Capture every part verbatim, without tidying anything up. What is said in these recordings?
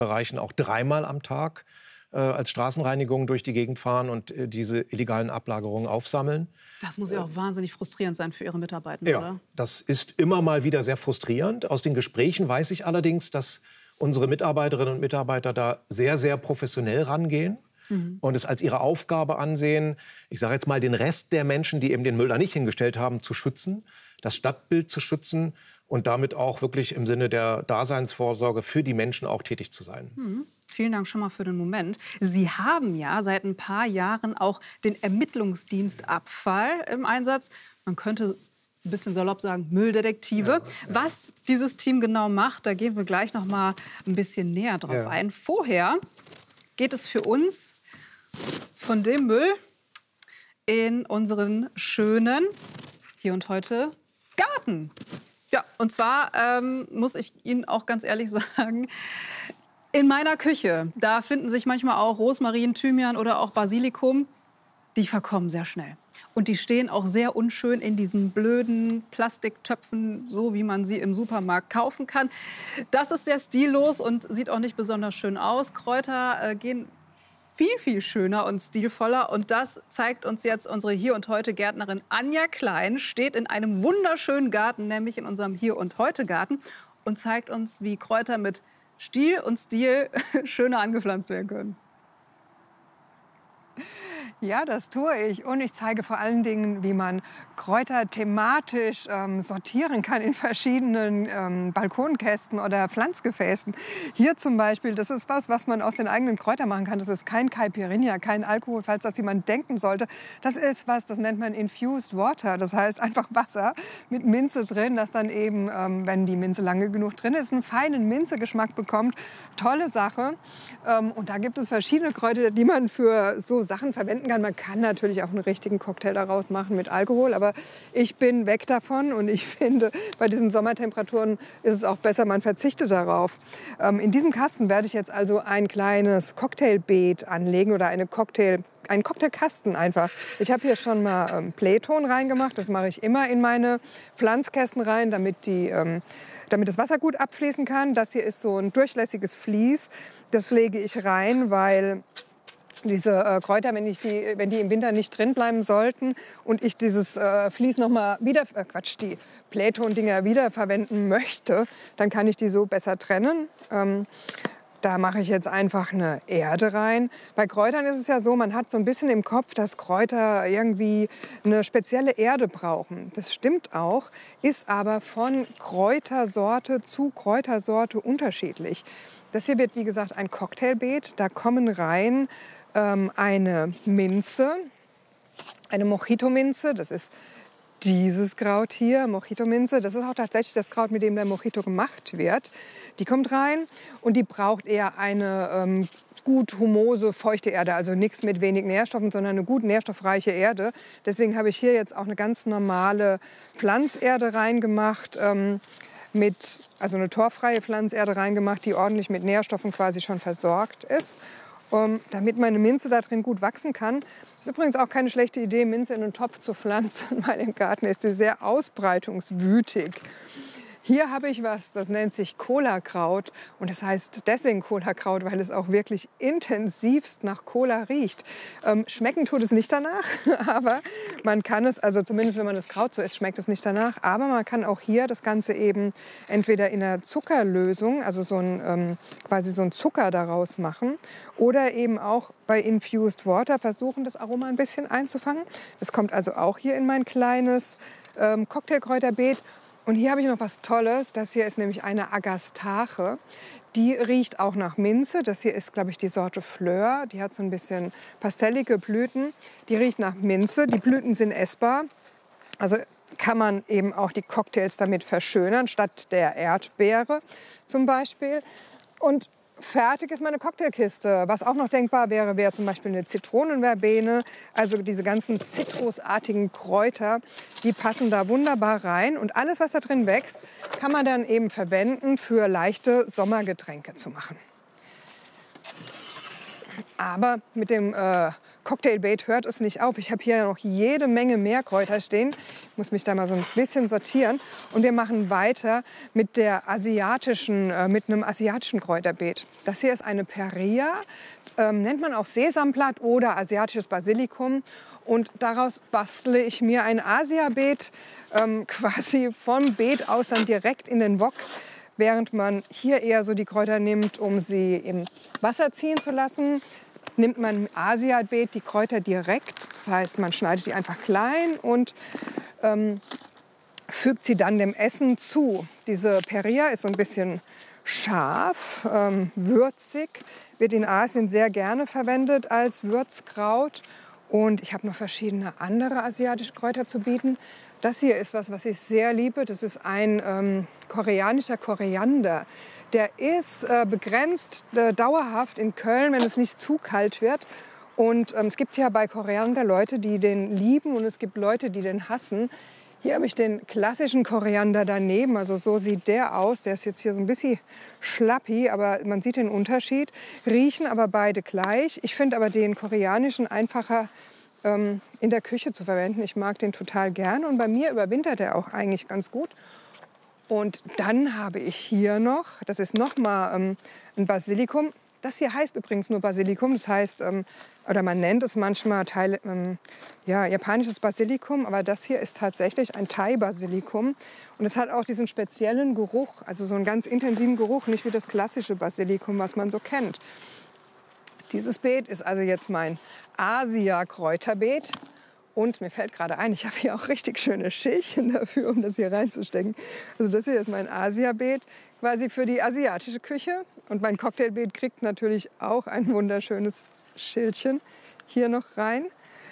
Bereichen auch dreimal am Tag äh, als Straßenreinigung durch die Gegend fahren und äh, diese illegalen Ablagerungen aufsammeln. Das muss ja auch wahnsinnig frustrierend sein für Ihre Mitarbeitenden, Ja, oder? das ist immer mal wieder sehr frustrierend. Aus den Gesprächen weiß ich allerdings, dass unsere Mitarbeiterinnen und Mitarbeiter da sehr, sehr professionell rangehen mhm. und es als ihre Aufgabe ansehen, ich sage jetzt mal, den Rest der Menschen, die eben den Müll da nicht hingestellt haben, zu schützen, das Stadtbild zu schützen und damit auch wirklich im Sinne der Daseinsvorsorge für die Menschen auch tätig zu sein. Mhm. Vielen Dank schon mal für den Moment. Sie haben ja seit ein paar Jahren auch den Ermittlungsdienst Abfall im Einsatz. Man könnte ein bisschen salopp sagen, Mülldetektive. Ja, ja. Was dieses Team genau macht, da gehen wir gleich noch mal ein bisschen näher drauf ja. ein. Vorher geht es für uns von dem Müll in unseren schönen Hier und Heute Garten. Ja, und zwar ähm, muss ich Ihnen auch ganz ehrlich sagen, in meiner Küche, da finden sich manchmal auch Rosmarin, Thymian oder auch Basilikum. Die verkommen sehr schnell. Und die stehen auch sehr unschön in diesen blöden Plastiktöpfen, so wie man sie im Supermarkt kaufen kann. Das ist sehr stillos und sieht auch nicht besonders schön aus. Kräuter äh, gehen viel, viel schöner und stilvoller. Und das zeigt uns jetzt unsere Hier und Heute Gärtnerin Anja Klein. Steht in einem wunderschönen Garten, nämlich in unserem Hier und Heute Garten. Und zeigt uns, wie Kräuter mit Stil und Stil schöner angepflanzt werden können. Ja, das tue ich. Und ich zeige vor allen Dingen, wie man Kräuter thematisch ähm, sortieren kann in verschiedenen ähm, Balkonkästen oder Pflanzgefäßen. Hier zum Beispiel, das ist was, was man aus den eigenen Kräutern machen kann. Das ist kein Caipirinha, kein Alkohol, falls das jemand denken sollte. Das ist was, das nennt man Infused Water. Das heißt einfach Wasser mit Minze drin, das dann eben, ähm, wenn die Minze lange genug drin ist, einen feinen Minzegeschmack bekommt. Tolle Sache. Ähm, und da gibt es verschiedene Kräuter, die man für so Sachen verwenden kann. Man kann natürlich auch einen richtigen Cocktail daraus machen mit Alkohol, aber ich bin weg davon und ich finde, bei diesen Sommertemperaturen ist es auch besser, man verzichtet darauf. Ähm, in diesem Kasten werde ich jetzt also ein kleines Cocktailbeet anlegen oder eine Cocktail, einen Cocktailkasten einfach. Ich habe hier schon mal ähm, Playton reingemacht, das mache ich immer in meine Pflanzkästen rein, damit, die, ähm, damit das Wasser gut abfließen kann. Das hier ist so ein durchlässiges Vlies, das lege ich rein, weil diese äh, Kräuter, wenn, ich die, wenn die im Winter nicht drin bleiben sollten und ich dieses äh, Vlies noch mal wieder, äh, Quatsch, die Playton-Dinger wiederverwenden möchte, dann kann ich die so besser trennen. Ähm, da mache ich jetzt einfach eine Erde rein. Bei Kräutern ist es ja so, man hat so ein bisschen im Kopf, dass Kräuter irgendwie eine spezielle Erde brauchen. Das stimmt auch, ist aber von Kräutersorte zu Kräutersorte unterschiedlich. Das hier wird, wie gesagt, ein Cocktailbeet. Da kommen rein ähm, eine Minze, eine Mojito-Minze. Das ist dieses Kraut hier, Mojito-Minze. Das ist auch tatsächlich das Kraut, mit dem der Mojito gemacht wird. Die kommt rein und die braucht eher eine ähm, gut humose, feuchte Erde. Also nichts mit wenig Nährstoffen, sondern eine gut nährstoffreiche Erde. Deswegen habe ich hier jetzt auch eine ganz normale Pflanzerde reingemacht. Ähm, mit, also eine torffreie Pflanzerde reingemacht, die ordentlich mit Nährstoffen quasi schon versorgt ist, um, damit meine Minze da drin gut wachsen kann. Das ist übrigens auch keine schlechte Idee, Minze in einen Topf zu pflanzen, weil im Garten ist die sehr ausbreitungswütig. Hier habe ich was, das nennt sich Cola-Kraut und das heißt deswegen Cola-Kraut, weil es auch wirklich intensivst nach Cola riecht. Ähm, schmecken tut es nicht danach, aber man kann es, also zumindest wenn man das Kraut so isst, schmeckt es nicht danach, aber man kann auch hier das Ganze eben entweder in einer Zuckerlösung, also so ein, ähm, quasi so ein Zucker daraus machen oder eben auch bei Infused Water versuchen, das Aroma ein bisschen einzufangen. Das kommt also auch hier in mein kleines ähm, Cocktailkräuterbeet. Und hier habe ich noch was Tolles. Das hier ist nämlich eine Agastache. Die riecht auch nach Minze. Das hier ist, glaube ich, die Sorte Fleur. Die hat so ein bisschen pastellige Blüten. Die riecht nach Minze. Die Blüten sind essbar. Also kann man eben auch die Cocktails damit verschönern, statt der Erdbeere zum Beispiel. Und fertig ist meine Cocktailkiste. Was auch noch denkbar wäre, wäre zum Beispiel eine Zitronenverbene. Also diese ganzen zitrusartigen Kräuter, die passen da wunderbar rein. Und alles, was da drin wächst, kann man dann eben verwenden, für leichte Sommergetränke zu machen. Aber mit dem äh, Cocktailbeet hört es nicht auf. Ich habe hier noch jede Menge mehr Kräuter stehen. Ich muss mich da mal so ein bisschen sortieren. Und wir machen weiter mit der asiatischen, äh, mit einem asiatischen Kräuterbeet. Das hier ist eine Perea, ähm, nennt man auch Sesamblatt oder asiatisches Basilikum. Und daraus bastle ich mir ein Asiabeet ähm, quasi vom Beet aus dann direkt in den Wok, während man hier eher so die Kräuter nimmt, um sie im Wasser ziehen zu lassen. Nimmt man im Asiabeet die Kräuter direkt, das heißt, man schneidet die einfach klein und ähm, fügt sie dann dem Essen zu. Diese Perea ist so ein bisschen scharf, ähm, würzig, wird in Asien sehr gerne verwendet als Würzkraut. Und ich habe noch verschiedene andere asiatische Kräuter zu bieten. Das hier ist was, was ich sehr liebe. Das ist ein ähm, koreanischer Koriander. Der ist äh, begrenzt äh, dauerhaft in Köln, wenn es nicht zu kalt wird. Und ähm, es gibt ja bei Koriander Leute, die den lieben und es gibt Leute, die den hassen. Hier habe ich den klassischen Koriander daneben. Also so sieht der aus. Der ist jetzt hier so ein bisschen schlappi, aber man sieht den Unterschied. Riechen aber beide gleich. Ich finde aber den koreanischen einfacher ähm, in der Küche zu verwenden. Ich mag den total gern und bei mir überwintert er auch eigentlich ganz gut. Und dann habe ich hier noch, das ist noch mal ähm, ein Basilikum. Das hier heißt übrigens nur Basilikum. Das heißt, ähm, oder man nennt es manchmal Teil, ähm, ja, japanisches Basilikum. Aber das hier ist tatsächlich ein Thai-Basilikum. Und es hat auch diesen speziellen Geruch, also so einen ganz intensiven Geruch, nicht wie das klassische Basilikum, was man so kennt. Dieses Beet ist also jetzt mein Asia-Kräuterbeet. Und mir fällt gerade ein, ich habe hier auch richtig schöne Schälchen dafür, um das hier reinzustecken. Also das hier ist mein Asia-Beet, quasi für die asiatische Küche. Und mein Cocktailbeet kriegt natürlich auch ein wunderschönes Schälchen hier noch rein.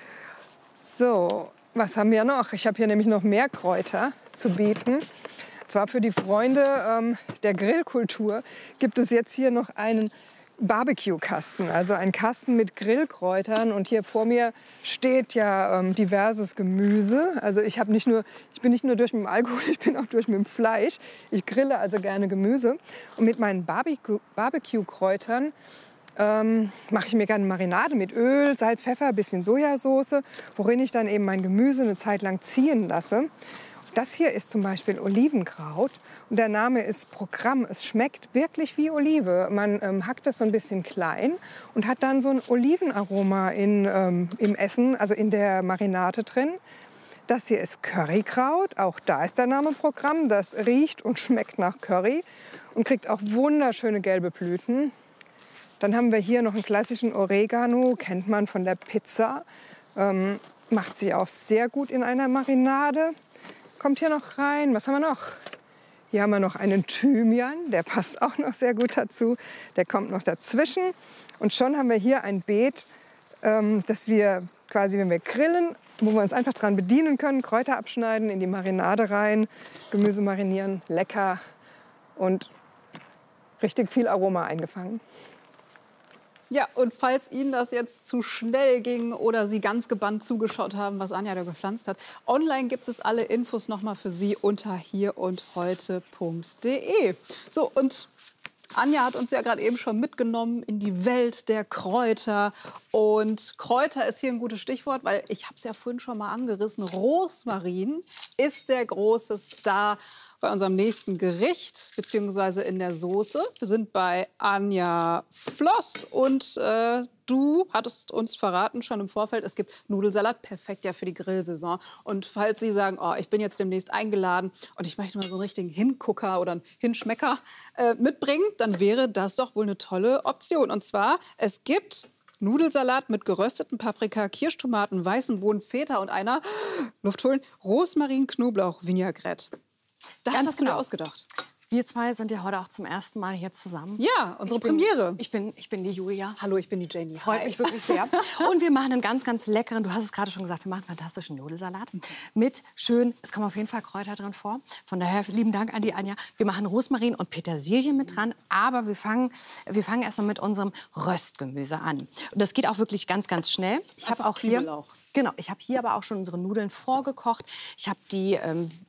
So, was haben wir noch? Ich habe hier nämlich noch mehr Kräuter zu bieten. Und zwar für die Freunde ähm, der Grillkultur gibt es jetzt hier noch einen Barbecue-Kasten, also ein Kasten mit Grillkräutern. Und hier vor mir steht ja ähm, diverses Gemüse. Also ich, hab nicht nur, ich bin nicht nur durch mit dem Alkohol, ich bin auch durch mit dem Fleisch. Ich grille also gerne Gemüse. Und mit meinen Barbecue- Barbecue-Kräutern ähm, mache ich mir gerne Marinade mit Öl, Salz, Pfeffer, ein bisschen Sojasauce, worin ich dann eben mein Gemüse eine Zeit lang ziehen lasse. Das hier ist zum Beispiel Olivenkraut und der Name ist Programm. Es schmeckt wirklich wie Olive. Man ähm, hackt es so ein bisschen klein und hat dann so ein Olivenaroma in, ähm, im Essen, also in der Marinade drin. Das hier ist Currykraut, auch da ist der Name Programm. Das riecht und schmeckt nach Curry und kriegt auch wunderschöne gelbe Blüten. Dann haben wir hier noch einen klassischen Oregano, kennt man von der Pizza. Ähm, macht sich auch sehr gut in einer Marinade. Kommt hier noch rein. Was haben wir noch? Hier haben wir noch einen Thymian, der passt auch noch sehr gut dazu. Der kommt noch dazwischen. Und schon haben wir hier ein Beet, ähm, das wir quasi, wenn wir grillen, wo wir uns einfach dran bedienen können, Kräuter abschneiden, in die Marinade rein, Gemüse marinieren, lecker und richtig viel Aroma eingefangen. Ja, und falls Ihnen das jetzt zu schnell ging oder Sie ganz gebannt zugeschaut haben, was Anja da gepflanzt hat, online gibt es alle Infos noch mal für Sie unter hierundheute punkt de. So, und Anja hat uns ja gerade eben schon mitgenommen in die Welt der Kräuter. Und Kräuter ist hier ein gutes Stichwort, weil ich habe es ja vorhin schon mal angerissen. Rosmarin ist der große Star bei unserem nächsten Gericht, beziehungsweise in der Soße. Wir sind bei Anja Floss und äh, du hattest uns verraten schon im Vorfeld, es gibt Nudelsalat, perfekt ja für die Grillsaison. Und falls Sie sagen, oh, ich bin jetzt demnächst eingeladen und ich möchte mal so einen richtigen Hingucker oder einen Hinschmecker äh, mitbringen, dann wäre das doch wohl eine tolle Option. Und zwar, es gibt Nudelsalat mit gerösteten Paprika, Kirschtomaten, weißen Bohnen, Feta und einer, Luft holen, Rosmarin, Knoblauch, Vinaigrette. Das Ganz hast du genau. dir ausgedacht. Wir zwei sind ja heute auch zum ersten Mal hier zusammen. Ja, unsere ich bin, Premiere. Ich bin, ich bin die Julia. Hallo, ich bin die Jenny. Freut Hi. mich wirklich sehr. Und wir machen einen ganz, ganz leckeren, du hast es gerade schon gesagt, wir machen einen fantastischen Nudelsalat. Mit schön, es kommen auf jeden Fall Kräuter drin vor. Von daher lieben Dank an die Anja. Wir machen Rosmarin und Petersilie mit dran. Aber wir fangen, wir fangen erstmal mit unserem Röstgemüse an. Und das geht auch wirklich ganz, ganz schnell. Ich habe auch hier... Genau, ich habe hier aber auch schon unsere Nudeln vorgekocht. Ich habe die ähm,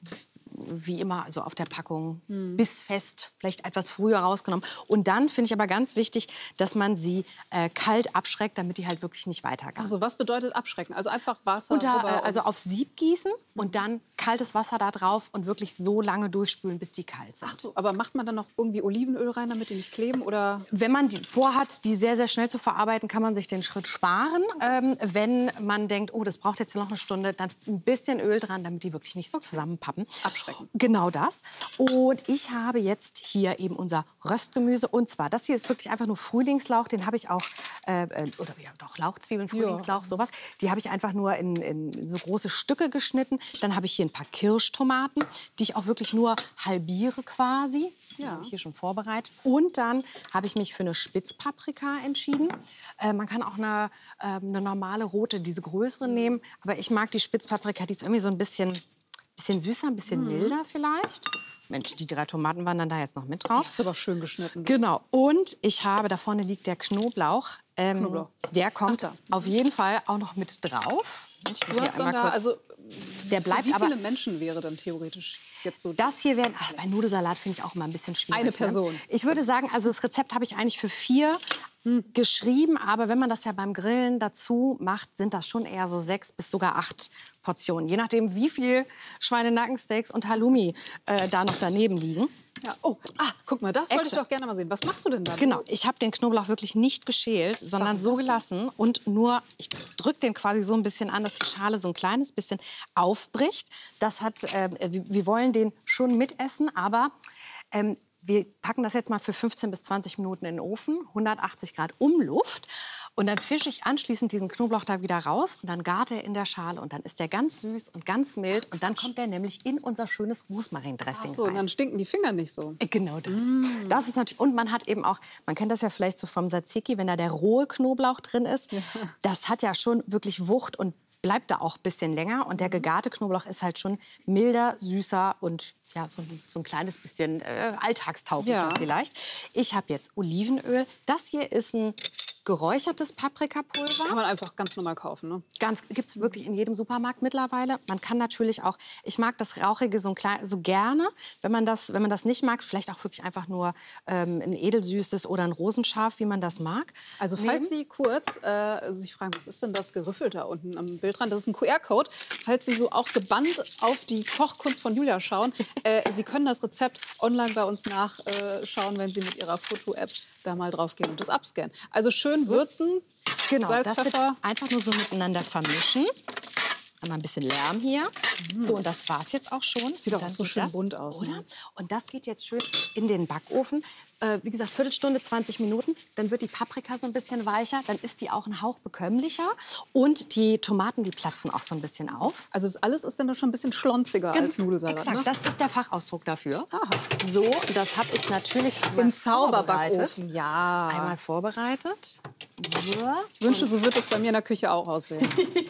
wie immer, also auf der Packung hm. bissfest, vielleicht etwas früher rausgenommen. Und dann finde ich aber ganz wichtig, dass man sie äh, kalt abschreckt, damit die halt wirklich nicht weitergaren. Also was bedeutet abschrecken? Also einfach Wasser und da, rüber äh, Also auf Sieb gießen und dann kaltes Wasser da drauf und wirklich so lange durchspülen, bis die kalt sind. Ach so, aber macht man dann noch irgendwie Olivenöl rein, damit die nicht kleben? Oder? Wenn man die vorhat, die sehr, sehr schnell zu verarbeiten, kann man sich den Schritt sparen. Ähm, wenn man denkt, oh, das braucht jetzt noch eine Stunde, dann ein bisschen Öl dran, damit die wirklich nicht so okay. zusammenpappen. Abschrecken. Genau das. Und ich habe jetzt hier eben unser Röstgemüse. Und zwar, das hier ist wirklich einfach nur Frühlingslauch. Den habe ich auch, äh, oder ja, doch Lauchzwiebeln, Frühlingslauch, ja. sowas. Die habe ich einfach nur in, in so große Stücke geschnitten. Dann habe ich hier ein paar Kirschtomaten, die ich auch wirklich nur halbiere quasi. Die ja. habe ich hier schon vorbereitet. Und dann habe ich mich für eine Spitzpaprika entschieden. Äh, man kann auch eine, äh, eine normale rote, diese größere nehmen. Aber ich mag die Spitzpaprika, die ist irgendwie so ein bisschen, bisschen süßer, ein bisschen mhm. milder vielleicht. Mensch, die drei Tomaten waren dann da jetzt noch mit drauf. Das ist aber schön geschnitten. Genau. Und ich habe, da vorne liegt der Knoblauch. Ähm, Knoblauch. Der kommt Ach, auf jeden Fall auch noch mit drauf. Mensch, du hast dann da, also der bleibt wie viele aber, Menschen wäre dann theoretisch jetzt so? Das hier wären, ach, bei Nudelsalat finde ich auch immer ein bisschen schwierig. Eine Person. Ne? Ich würde sagen, also das Rezept habe ich eigentlich für vier hm. geschrieben, aber wenn man das ja beim Grillen dazu macht, sind das schon eher so sechs bis sogar acht Portionen. Je nachdem, wie viel Schweinenackensteaks und Halloumi äh, da noch daneben liegen. Ja. Oh, ah, guck mal, das wollte ich doch gerne mal sehen. Was machst du denn da? Genau, ich habe den Knoblauch wirklich nicht geschält, sondern so gelassen und nur, ich drücke den quasi so ein bisschen an, dass die Schale so ein kleines bisschen aufbricht. Das hat, äh, wir wollen den schon mitessen, aber ähm, wir packen das jetzt mal für fünfzehn bis zwanzig Minuten in den Ofen, hundertachtzig Grad Umluft. Und dann fische ich anschließend diesen Knoblauch da wieder raus und dann gart er in der Schale und dann ist der ganz süß und ganz mild und dann kommt der nämlich in unser schönes Rosmarin-Dressing Ach so, rein. und dann stinken die Finger nicht so. Genau das. Mm. Das ist natürlich, und man hat eben auch, man kennt das ja vielleicht so vom Tzatziki, wenn da der rohe Knoblauch drin ist, ja. das hat ja schon wirklich Wucht und bleibt da auch ein bisschen länger und der gegarte Knoblauch ist halt schon milder, süßer und ja, so, so ein kleines bisschen äh, alltagstauglicher ja. vielleicht. Ich habe jetzt Olivenöl. Das hier ist ein geräuchertes Paprikapulver. Kann man einfach ganz normal kaufen, ne? Ganz, gibt's wirklich in jedem Supermarkt mittlerweile. Man kann natürlich auch, ich mag das Rauchige so, ein klein, so gerne. Wenn man, das, wenn man das nicht mag, vielleicht auch wirklich einfach nur ähm, ein edelsüßes oder ein Rosenscharf, wie man das mag. Also falls Sie kurz äh, sich fragen, was ist denn das Gerüffelt da unten am Bildrand? Das ist ein Q R-Code. Falls Sie so auch gebannt auf die Kochkunst von Julia schauen, äh, Sie können das Rezept online bei uns nachschauen, wenn Sie mit Ihrer Foto-App da mal drauf gehen und das abscannen. Also schön würzen, genau, Salz, das Pfeffer. Wird einfach nur so miteinander vermischen. Einmal ein bisschen Lärm hier. Mhm. So, und das war's jetzt auch schon. Sieht auch so schön das, bunt aus. Oder? Ne? Und das geht jetzt schön in den Backofen. Äh, wie gesagt, Viertelstunde, zwanzig Minuten. Dann wird die Paprika so ein bisschen weicher. Dann ist die auch ein Hauch bekömmlicher. Und die Tomaten, die platzen auch so ein bisschen auf. Also das alles ist dann schon ein bisschen schlonziger Ganz als Nudelsalat. Exakt, ne? das ist der Fachausdruck dafür. Aha. So, das habe ich natürlich einmal im vorbereitet. Zauberbackofen. Ja. Einmal vorbereitet. So. Ich wünschte, so wird es bei mir in der Küche auch aussehen.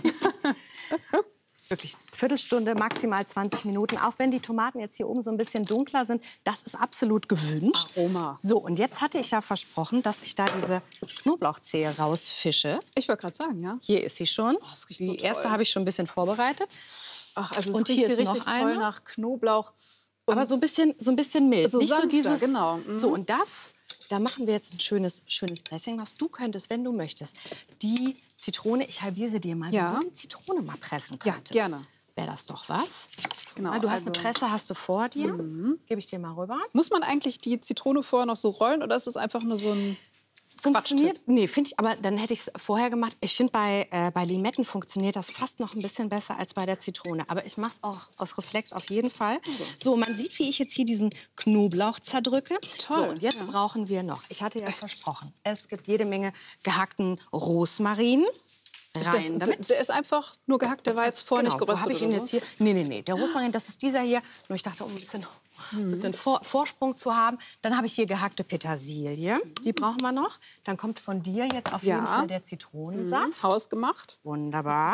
Wirklich Viertelstunde, maximal zwanzig Minuten. Auch wenn die Tomaten jetzt hier oben so ein bisschen dunkler sind, das ist absolut gewünscht. Aroma. So, und jetzt hatte ich ja versprochen, dass ich da diese Knoblauchzehe rausfische. Ich wollte gerade sagen, ja. Hier ist sie schon. Oh, das riecht die so toll. erste habe ich schon ein bisschen vorbereitet. Ach, also es und riecht hier hier ist richtig noch toll eine. nach Knoblauch. Und Aber so ein bisschen, so ein bisschen mild. So Nicht sanfter, so dieses, genau. Mhm. So, und das, da machen wir jetzt ein schönes, schönes Dressing. Was du könntest, wenn du möchtest, die Zitrone, ich halbiere sie dir mal, Ja. wenn du die Zitrone mal pressen Ja, könntest. gerne. Wäre das doch was? Genau, Weil du hast also- eine Presse, hast du vor dir. Mhm. Gebe ich dir mal rüber. Muss man eigentlich die Zitrone vorher noch so rollen oder ist es einfach nur so ein Funktioniert? Quatschtipp? Nee, finde ich, aber dann hätte ich es vorher gemacht. Ich finde, bei, äh, bei Limetten funktioniert das fast noch ein bisschen besser als bei der Zitrone. Aber ich mache es auch aus Reflex auf jeden Fall. So, man sieht, wie ich jetzt hier diesen Knoblauch zerdrücke. Toll, So, und jetzt ja. brauchen wir noch, ich hatte ja versprochen, es gibt jede Menge gehackten Rosmarin. Rein Das, damit. der ist einfach nur gehackt, der war jetzt vorher Genau, nicht geröstet. wo habe ich ihn oder jetzt so? hier? Nee, nee, nee. Der Rosmarin, das ist dieser hier. Nur ich dachte, um ein bisschen, ein bisschen Vor Vorsprung zu haben. Dann habe ich hier gehackte Petersilie. Die brauchen wir noch. Dann kommt von dir jetzt auf Ja. jeden Fall der Zitronensaft. Hausgemacht. Wunderbar.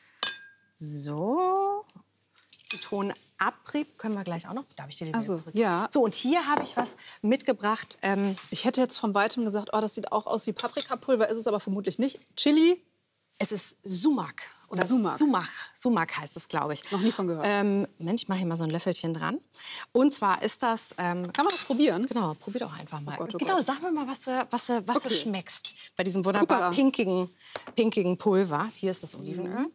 So. Zitronenabrieb können wir gleich auch noch. Darf ich dir den Ach so, wieder zurück? ja. So, und hier habe ich was mitgebracht. Ähm, Ich hätte jetzt von weitem gesagt, oh, das sieht auch aus wie Paprikapulver, ist es aber vermutlich nicht. Chili, Es ist Sumac. Oder Sumac. Sumac. Sumac heißt es, glaube ich. Noch nie von gehört. Ähm, Mensch, ich mache hier mal so ein Löffelchen dran. Und zwar ist das... Ähm, Kann man das probieren? Genau, probier doch einfach mal. Oh Gott, oh genau, Gott. sag mir mal, was, du- was, du- was Okay. du schmeckst bei diesem wunderbar Hoppala. pinkigen, pinkigen Pulver. Hier ist das Olivenöl.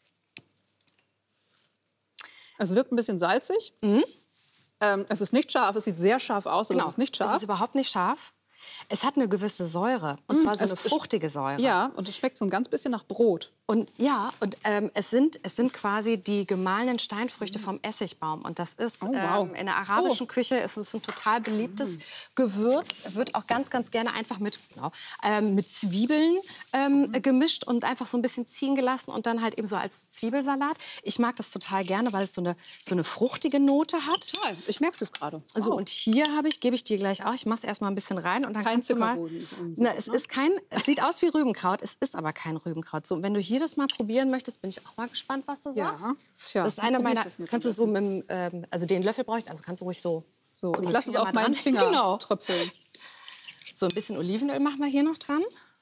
Es wirkt ein bisschen salzig. Ähm, es ist nicht scharf. Es sieht sehr scharf aus, aber Genau, es ist nicht es scharf. ist überhaupt nicht scharf. Es hat eine gewisse Säure, und zwar so es eine ist- fruchtige Säure. Ja, und es schmeckt so ein ganz bisschen nach Brot. Und ja, und ähm, es, sind, es sind quasi die gemahlenen Steinfrüchte vom Essigbaum. Und das ist Oh, wow. ähm, in der arabischen Oh. Küche ist es ein total beliebtes Gewürz. Wird auch ganz, ganz gerne einfach mit, genau, ähm, mit Zwiebeln ähm, gemischt und einfach so ein bisschen ziehen gelassen und dann halt eben so als Zwiebelsalat. Ich mag das total gerne, weil es so eine, so eine fruchtige Note hat. Total. Ich merke es gerade. So, Oh. und hier habe ich, gebe ich dir gleich auch, ich mache es erstmal ein bisschen rein und dann Kein kannst du mal... Zuckerhoden ist irgendwie Na, so, es ne? ist kein, es sieht aus wie Rübenkraut, es ist aber kein Rübenkraut. So, wenn du hier das mal probieren möchtest, bin ich auch mal gespannt, was du Ja. sagst. Tja, das ist dann einer probier ich meiner, das jetzt kannst du am so mit dem, ähm, also den Löffel brauche ich, also kannst du ruhig so... So, so ich mit lasse es Finger auf mal meinen dran. Finger Genau. tröpfeln. So ein bisschen Olivenöl machen wir hier noch dran.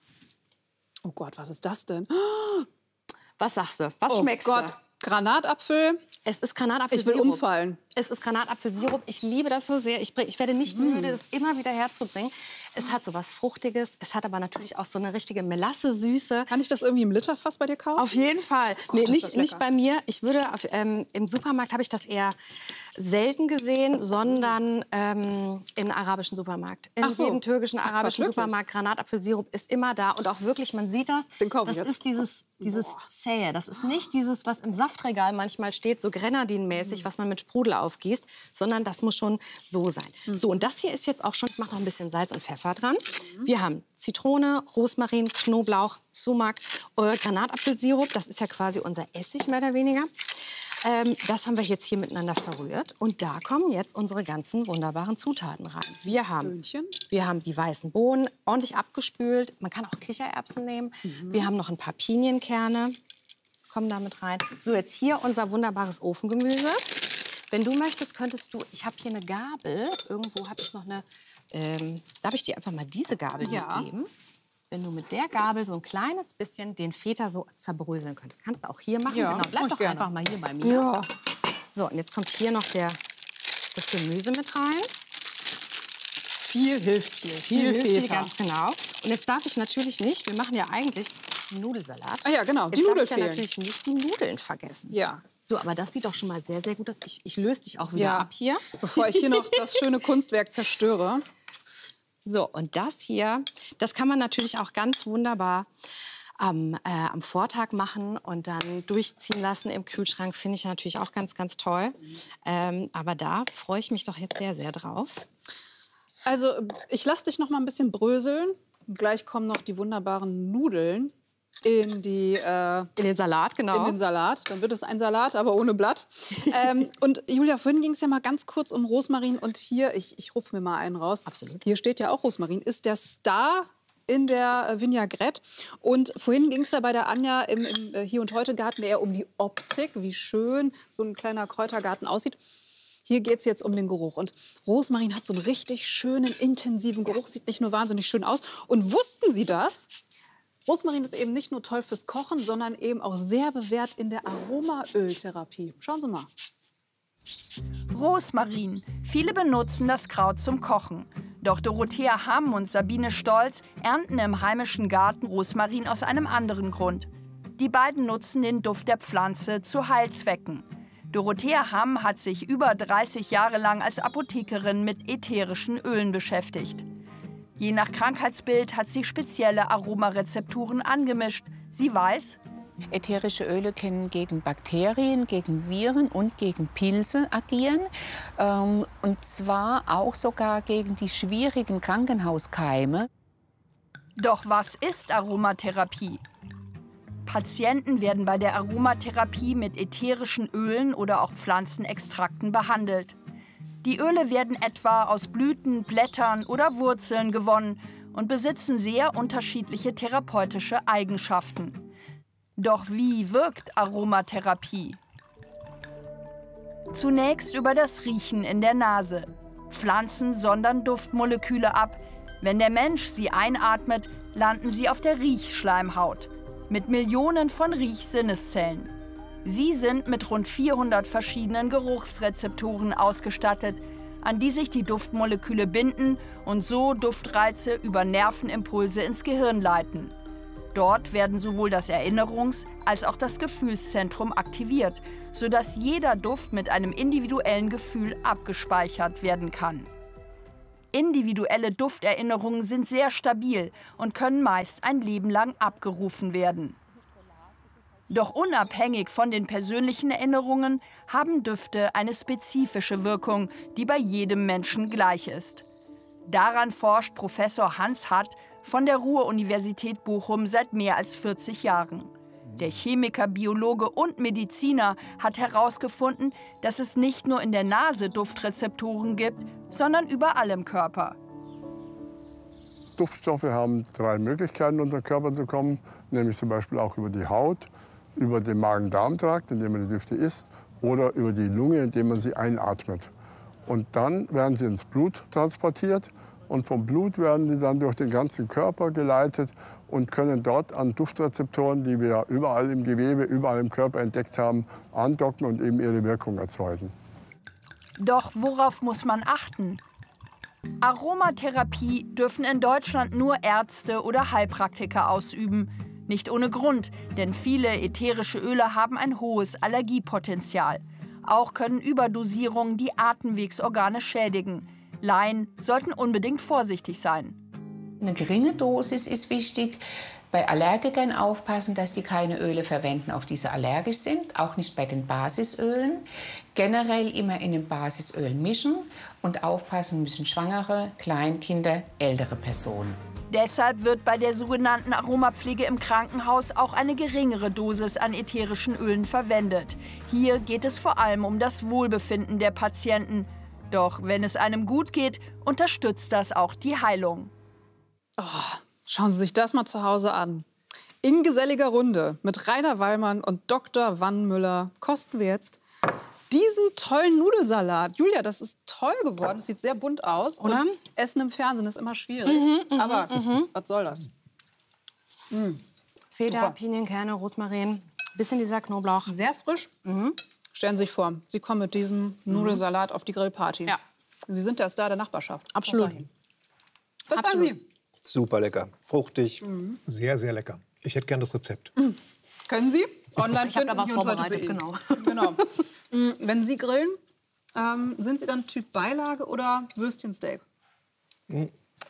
Oh Gott, was ist das denn? Was sagst du? Was Oh schmeckst Gott, du? Granatapfel. Es ist Granatapfelsirup. Ich will umfallen. Es ist Granatapfelsirup. Ich liebe das so sehr. Ich, bring, ich werde nicht müde, das immer wieder herzubringen. Es hat so was Fruchtiges. Es hat aber natürlich auch so eine richtige Melasse-Süße. Kann ich das irgendwie im Literfass bei dir kaufen? Auf jeden Fall. Gott, nee, ist das nicht, lecker. nicht bei mir. Ich würde auf, ähm, im Supermarkt habe ich das eher selten gesehen, sondern ähm, im arabischen Supermarkt. In Ach so. jedem türkischen, Ach, arabischen Quatsch, wirklich? Supermarkt Granatapfelsirup ist immer da und auch wirklich, man sieht das. Den kaufe ich das jetzt. ist dieses dieses zähe. Das ist nicht dieses, was im Saftregal manchmal steht, so Grenadinmäßig, was man mit Sprudel aufgießt, sondern das muss schon so sein. So, und das hier ist jetzt auch schon, ich mache noch ein bisschen Salz und Pfeffer dran. Wir haben Zitrone, Rosmarin, Knoblauch, Sumac, äh, Granatapfelsirup. Das ist ja quasi unser Essig, mehr oder weniger. Ähm, das haben wir jetzt hier miteinander verrührt. Und da kommen jetzt unsere ganzen wunderbaren Zutaten rein. Wir haben, Böhnchen. wir haben die weißen Bohnen ordentlich abgespült. Man kann auch Kichererbsen nehmen. Wir haben noch ein paar Pinienkerne. Kommen damit rein. So, jetzt hier unser wunderbares Ofengemüse. Wenn du möchtest, könntest du... Ich habe hier eine Gabel. Irgendwo habe ich noch eine... Ähm, darf ich dir einfach mal diese Gabel Ja. mitgeben? Wenn du mit der Gabel so ein kleines bisschen den Feta so zerbröseln könntest. Kannst du auch hier machen. Ja, Genau, mach bleib ich doch gerne. einfach mal hier bei mir. Ja. So, und jetzt kommt hier noch der, das Gemüse mit rein. Viel hilft viel. Viel, hilft dir, Feta. ganz genau. Und jetzt darf ich natürlich nicht, wir machen ja eigentlich einen Nudelsalat. Ah ja, genau, die jetzt Nudeln darf ich ja fehlen. natürlich nicht die Nudeln vergessen. Ja. So, aber das sieht doch schon mal sehr, sehr gut aus. Ich, ich löse dich auch wieder Ja. ab hier. Bevor ich hier noch das schöne Kunstwerk zerstöre. So, und das hier, das kann man natürlich auch ganz wunderbar am, äh, am Vortag machen und dann durchziehen lassen im Kühlschrank. Finde ich natürlich auch ganz, ganz toll. Ähm, aber da freue ich mich doch jetzt sehr, sehr drauf. Also, ich lasse dich noch mal ein bisschen bröseln. Gleich kommen noch die wunderbaren Nudeln in, die, äh, In den Salat, genau. in den Salat. Dann wird es ein Salat, aber ohne Blatt. ähm, und Julia, vorhin ging es ja mal ganz kurz um Rosmarin. Und hier, ich, ich rufe mir mal einen raus. Absolut. Hier steht ja auch Rosmarin. Ist der Star in der äh, Vinaigrette. Und vorhin ging es ja bei der Anja im, im äh, Hier- und Heute-Garten eher um die Optik, wie schön so ein kleiner Kräutergarten aussieht. Hier geht es jetzt um den Geruch. Und Rosmarin hat so einen richtig schönen, intensiven Geruch. Sieht nicht nur wahnsinnig schön aus. Und wussten Sie das? Rosmarin ist eben nicht nur toll fürs Kochen, sondern eben auch sehr bewährt in der Aromaöltherapie. Schauen Sie mal. Rosmarin. Viele benutzen das Kraut zum Kochen. Doch Dorothea Hamm und Sabine Stolz ernten im heimischen Garten Rosmarin aus einem anderen Grund. Die beiden nutzen den Duft der Pflanze zu Heilzwecken. Dorothea Hamm hat sich über dreißig Jahre lang als Apothekerin mit ätherischen Ölen beschäftigt. Je nach Krankheitsbild hat sie spezielle Aromarezepturen angemischt. Sie weiß, Ätherische Öle können gegen Bakterien, gegen Viren und gegen Pilze agieren. Ähm, und zwar auch sogar gegen die schwierigen Krankenhauskeime. doch was ist Aromatherapie? Patienten werden bei der Aromatherapie mit ätherischen Ölen oder auch Pflanzenextrakten behandelt. Die Öle werden etwa aus Blüten, Blättern oder Wurzeln gewonnen und besitzen sehr unterschiedliche therapeutische Eigenschaften. Doch wie wirkt Aromatherapie? Zunächst über das Riechen in der Nase. Pflanzen sondern Duftmoleküle ab. Wenn der Mensch sie einatmet, landen sie auf der Riechschleimhaut. mit Millionen von Riechsinneszellen. Sie sind mit rund vierhundert verschiedenen Geruchsrezeptoren ausgestattet, an die sich die Duftmoleküle binden und so Duftreize über Nervenimpulse ins Gehirn leiten. Dort werden sowohl das Erinnerungs- als auch das Gefühlszentrum aktiviert, sodass jeder Duft mit einem individuellen Gefühl abgespeichert werden kann. Individuelle Dufterinnerungen sind sehr stabil und können meist ein Leben lang abgerufen werden. Doch unabhängig von den persönlichen Erinnerungen haben Düfte eine spezifische Wirkung, die bei jedem Menschen gleich ist. Daran forscht Professor Hans Hatt von der Ruhr-Universität Bochum seit mehr als vierzig Jahren. Der Chemiker, Biologe und Mediziner hat herausgefunden, dass es nicht nur in der Nase Duftrezeptoren gibt, sondern überall im Körper. Duftstoffe haben drei Möglichkeiten, in unseren Körper zu kommen, nämlich zum Beispiel auch über die Haut, über den Magen-Darm-Trakt, indem man die Düfte isst, oder über die Lunge, indem man sie einatmet. Und dann werden sie ins Blut transportiert und vom Blut werden die dann durch den ganzen Körper geleitet und können dort an Duftrezeptoren, die wir überall im Gewebe, überall im Körper entdeckt haben, andocken und eben ihre Wirkung erzeugen. Doch worauf muss man achten? Aromatherapie dürfen in Deutschland nur Ärzte oder Heilpraktiker ausüben. Nicht ohne Grund, denn viele ätherische Öle haben ein hohes Allergiepotenzial. Auch können Überdosierungen die Atemwegsorgane schädigen. Laien sollten unbedingt vorsichtig sein. Eine geringe Dosis ist wichtig. Bei Allergikern aufpassen, dass die keine Öle verwenden, auf die sie allergisch sind. Auch nicht bei den Basisölen. Generell immer in den Basisölen mischen und aufpassen müssen Schwangere, Kleinkinder, ältere Personen. Deshalb wird bei der sogenannten Aromapflege im Krankenhaus auch eine geringere Dosis an ätherischen Ölen verwendet. Hier geht es vor allem um das Wohlbefinden der Patienten. Doch wenn es einem gut geht, unterstützt das auch die Heilung. Oh, schauen Sie sich das mal zu Hause an. In geselliger Runde mit Rainer Wallmann und Doktor Wannmüller kosten wir jetzt diesen tollen Nudelsalat. Julia, das ist toll geworden. Das sieht sehr bunt aus. Oder? Und Essen im Fernsehen ist immer schwierig. Mhm, Aber mhm. was soll das? Mhm. Feta, Super. Pinienkerne, Rosmarin, bisschen dieser Knoblauch. Sehr frisch. Mhm. Stellen Sie sich vor, Sie kommen mit diesem Nudelsalat auf die Grillparty. Ja. Sie sind der Star der Nachbarschaft. Absolut. Was sagen Absolut. Sie? Super lecker, fruchtig. Mhm. Sehr, sehr lecker. Ich hätte gern das Rezept. Mhm. Können Sie? Online Ich habe da finden was hier und heute vorbereitet, bei Ihnen. genau. genau. Mhm. Wenn Sie grillen, ähm, sind Sie dann Typ Beilage oder Würstchensteak? Mhm.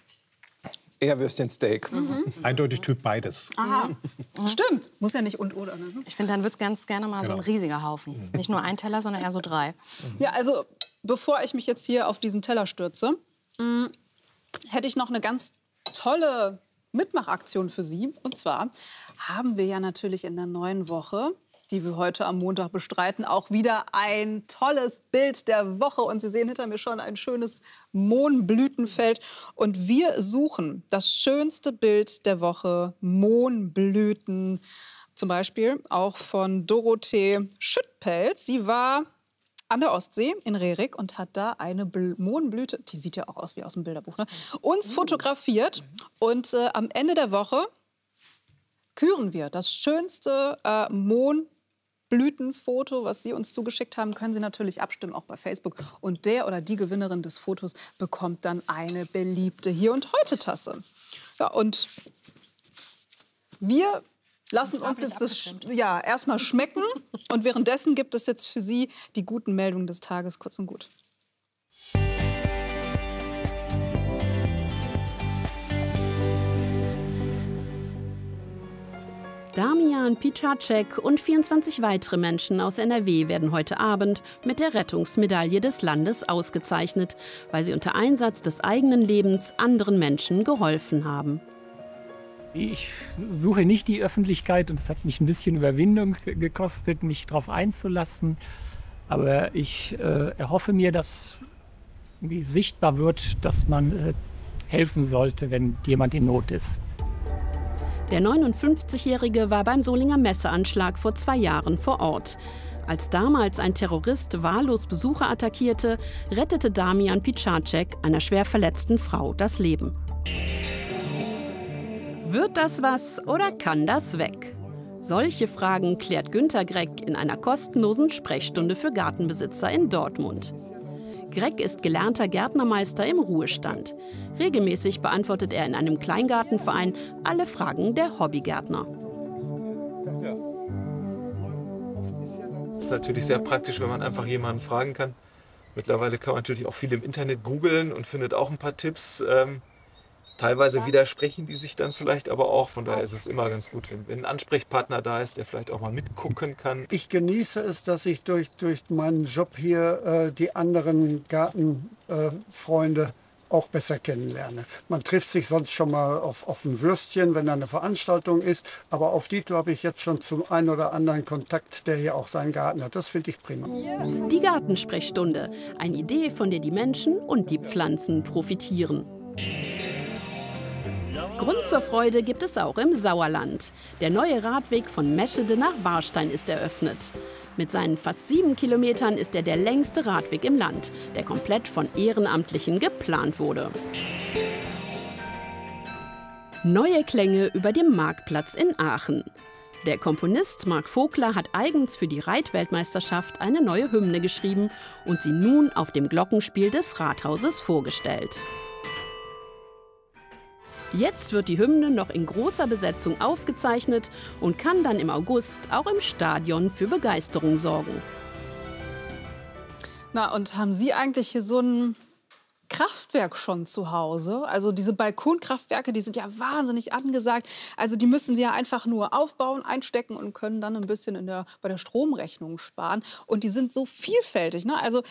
Eher Würstchensteak. Mhm. Eindeutig Typ beides. Aha. Mhm. Stimmt. Muss ja nicht und oder. Ne? Ich finde, dann wird es ganz gerne mal Genau. so ein riesiger Haufen. Nicht nur ein Teller, sondern eher so drei. Ja, also bevor ich mich jetzt hier auf diesen Teller stürze, mh, hätte ich noch eine ganz tolle Mitmachaktion für Sie. Und zwar haben wir ja natürlich in der neuen Woche, die wir heute am Montag bestreiten, auch wieder ein tolles Bild der Woche. Und Sie sehen hinter mir schon ein schönes Mohnblütenfeld. Und wir suchen das schönste Bild der Woche, Mohnblüten. Zum Beispiel auch von Dorothee Schüttpelz. Sie war an der Ostsee in Rerik und hat da eine Bl- Mohnblüte, die sieht ja auch aus wie aus dem Bilderbuch, ne? uns fotografiert. Und äh, am Ende der Woche küren wir das schönste äh, Mohnblütenfoto, was Sie uns zugeschickt haben. Können Sie natürlich abstimmen, auch bei Facebook. Und der oder die Gewinnerin des Fotos bekommt dann eine beliebte Hier- und Heute-Tasse. Ja, und wir lassen uns jetzt das ja, erstmal schmecken. Und währenddessen gibt es jetzt für Sie die guten Meldungen des Tages, kurz und gut. Damian Picacek und vierundzwanzig weitere Menschen aus N R W werden heute Abend mit der Rettungsmedaille des Landes ausgezeichnet, weil sie unter Einsatz des eigenen Lebens anderen Menschen geholfen haben. Ich suche nicht die Öffentlichkeit und es hat mich ein bisschen Überwindung gekostet, mich darauf einzulassen. Aber ich äh, erhoffe mir, dass irgendwie sichtbar wird, dass man äh, helfen sollte, wenn jemand in Not ist. Der neunundfünfzigjährige war beim Solinger Messeanschlag vor zwei Jahren vor Ort. Als damals ein Terrorist wahllos Besucher attackierte, rettete Damian Picacek einer schwer verletzten Frau das Leben. Wird das was oder kann das weg? Solche Fragen klärt Günter Greck in einer kostenlosen Sprechstunde für Gartenbesitzer in Dortmund. Greck ist gelernter Gärtnermeister im Ruhestand. Regelmäßig beantwortet er in einem Kleingartenverein alle Fragen der Hobbygärtner. Das ist natürlich sehr praktisch, wenn man einfach jemanden fragen kann. Mittlerweile kann man natürlich auch viel im Internet googeln und findet auch ein paar Tipps. Ähm, teilweise widersprechen die sich dann vielleicht aber auch. Von daher ist es immer ganz gut, wenn, wenn ein Ansprechpartner da ist, der vielleicht auch mal mitgucken kann. Ich genieße es, dass ich durch, durch meinen Job hier äh, die anderen Gartenfreunde äh, auch besser kennenlerne. Man trifft sich sonst schon mal auf, auf ein Würstchen, wenn da eine Veranstaltung ist. Aber auf Dito habe ich jetzt schon zum einen oder anderen Kontakt, der hier auch seinen Garten hat. Das finde ich prima. Die Gartensprechstunde. Eine Idee, von der die Menschen und die Pflanzen profitieren. Grund zur Freude gibt es auch im Sauerland. Der neue Radweg von Meschede nach Warstein ist eröffnet. Mit seinen fast sieben Kilometern ist er der längste Radweg im Land, der komplett von Ehrenamtlichen geplant wurde. Neue Klänge über dem Marktplatz in Aachen. Der Komponist Marc Vogler hat eigens für die Reitweltmeisterschaft eine neue Hymne geschrieben und sie nun auf dem Glockenspiel des Rathauses vorgestellt. Jetzt wird die Hymne noch in großer Besetzung aufgezeichnet und kann dann im August auch im Stadion für Begeisterung sorgen. Na, und haben Sie eigentlich hier so ein Kraftwerk schon zu Hause? Also diese Balkonkraftwerke, die sind ja wahnsinnig angesagt. Also die müssen Sie ja einfach nur aufbauen, einstecken und können dann ein bisschen in der, bei der Stromrechnung sparen. Und die sind so vielfältig, ne? Also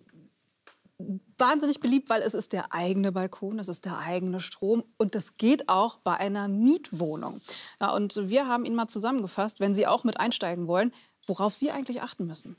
wahnsinnig beliebt, weil es ist der eigene Balkon, es ist der eigene Strom und das geht auch bei einer Mietwohnung. Ja, und wir haben Ihnen mal zusammengefasst, wenn Sie auch mit einsteigen wollen, worauf Sie eigentlich achten müssen.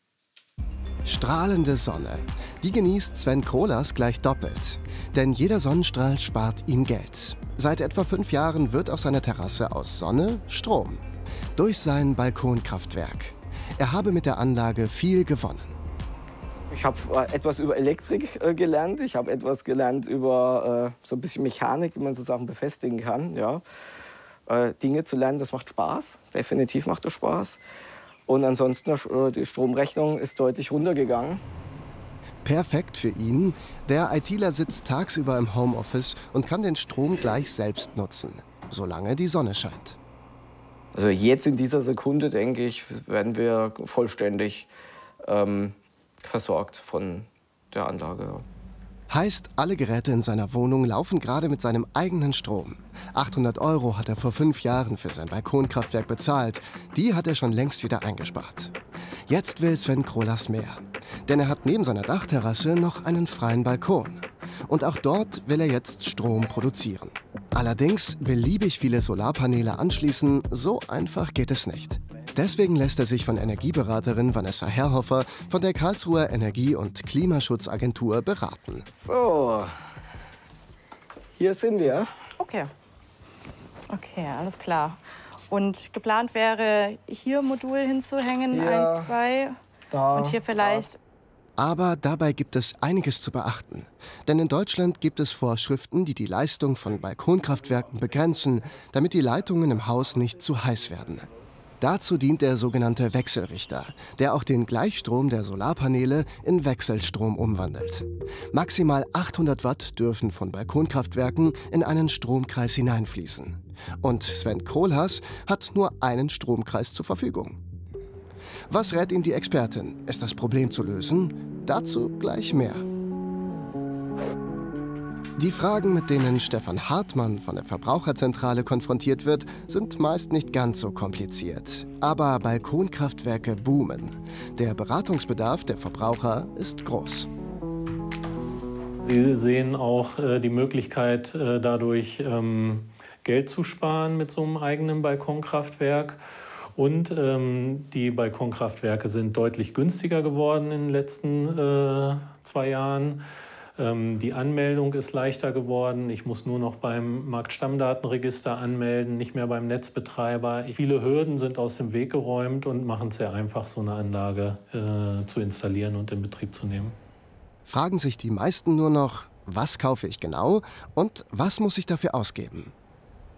Strahlende Sonne. Die genießt Sven Krolas gleich doppelt. Denn jeder Sonnenstrahl spart ihm Geld. Seit etwa fünf Jahren wird auf seiner Terrasse aus Sonne Strom. Durch sein Balkonkraftwerk. Er habe mit der Anlage viel gewonnen. Ich habe etwas über Elektrik äh, gelernt, ich habe etwas gelernt über äh, so ein bisschen Mechanik, wie man so Sachen befestigen kann. Ja. Äh, Dinge zu lernen, das macht Spaß, definitiv macht das Spaß. Und ansonsten, äh, die Stromrechnung ist deutlich runtergegangen. Perfekt für ihn. Der ITler sitzt tagsüber im Homeoffice und kann den Strom gleich selbst nutzen, solange die Sonne scheint. Also jetzt in dieser Sekunde, denke ich, werden wir vollständig ähm, versorgt von der Anlage. Heißt, alle Geräte in seiner Wohnung laufen gerade mit seinem eigenen Strom. achthundert Euro hat er vor fünf Jahren für sein Balkonkraftwerk bezahlt. Die hat er schon längst wieder eingespart. Jetzt will Sven Krolas mehr. Denn er hat neben seiner Dachterrasse noch einen freien Balkon. Und auch dort will er jetzt Strom produzieren. Allerdings beliebig viele Solarpaneele anschließen, so einfach geht es nicht. Deswegen lässt er sich von Energieberaterin Vanessa Herrhofer von der Karlsruher Energie- und Klimaschutzagentur beraten. So, hier sind wir. Okay. Okay, alles klar. Und geplant wäre, hier Modul hinzuhängen, Ja, eins, zwei. Da, und hier vielleicht. Aber dabei gibt es einiges zu beachten. Denn in Deutschland gibt es Vorschriften, die die Leistung von Balkonkraftwerken begrenzen, damit die Leitungen im Haus nicht zu heiß werden. Dazu dient der sogenannte Wechselrichter, der auch den Gleichstrom der Solarpaneele in Wechselstrom umwandelt. Maximal achthundert Watt dürfen von Balkonkraftwerken in einen Stromkreis hineinfließen. Und Sven Krolas hat nur einen Stromkreis zur Verfügung. Was rät ihm die Expertin? Ist das Problem zu lösen? Dazu gleich mehr. Die Fragen, mit denen Stefan Hartmann von der Verbraucherzentrale konfrontiert wird, sind meist nicht ganz so kompliziert. Aber Balkonkraftwerke boomen. Der Beratungsbedarf der Verbraucher ist groß. Sie sehen auch äh, die Möglichkeit, äh, dadurch ähm, Geld zu sparen mit so einem eigenen Balkonkraftwerk. Und ähm, die Balkonkraftwerke sind deutlich günstiger geworden in den letzten äh, zwei Jahren. Ähm, die Anmeldung ist leichter geworden. Ich muss nur noch beim Marktstammdatenregister anmelden, nicht mehr beim Netzbetreiber. Viele Hürden sind aus dem Weg geräumt und machen es sehr einfach, so eine Anlage äh, zu installieren und in Betrieb zu nehmen. Fragen sich die meisten nur noch, was kaufe ich genau und was muss ich dafür ausgeben?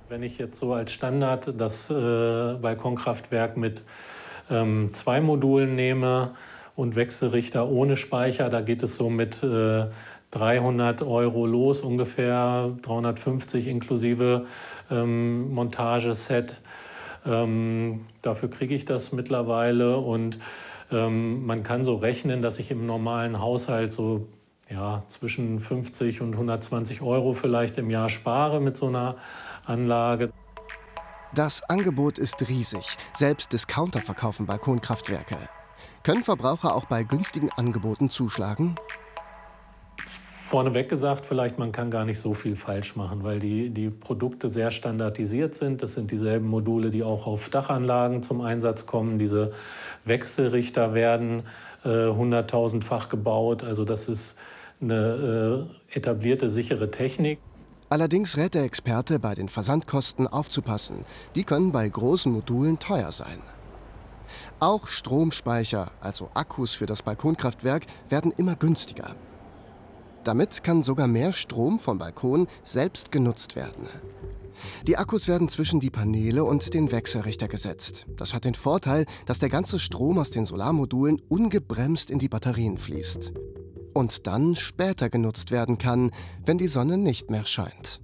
Wenn ich jetzt so als Standard das äh, Balkonkraftwerk mit ähm, zwei Modulen nehme und Wechselrichter ohne Speicher, da geht es so mit äh, dreihundert Euro los, ungefähr dreihundertfünfzig inklusive ähm, Montageset. Ähm, dafür kriege ich das mittlerweile und ähm, man kann so rechnen, dass ich im normalen Haushalt so ja, zwischen fünfzig und hundertzwanzig Euro vielleicht im Jahr spare mit so einer Anlage. Das Angebot ist riesig. Selbst Discounter verkaufen Balkonkraftwerke. Können Verbraucher auch bei günstigen Angeboten zuschlagen? Vorneweg gesagt, vielleicht man kann gar nicht so viel falsch machen, weil die, die Produkte sehr standardisiert sind. Das sind dieselben Module, die auch auf Dachanlagen zum Einsatz kommen. Diese Wechselrichter werden äh, hunderttausendfach gebaut. Also das ist eine äh, etablierte, sichere Technik. Allerdings rät der Experte, bei den Versandkosten aufzupassen. Die können bei großen Modulen teuer sein. Auch Stromspeicher, also Akkus für das Balkonkraftwerk, werden immer günstiger. Damit kann sogar mehr Strom vom Balkon selbst genutzt werden. Die Akkus werden zwischen die Paneele und den Wechselrichter gesetzt. Das hat den Vorteil, dass der ganze Strom aus den Solarmodulen ungebremst in die Batterien fließt. Und dann später genutzt werden kann, wenn die Sonne nicht mehr scheint.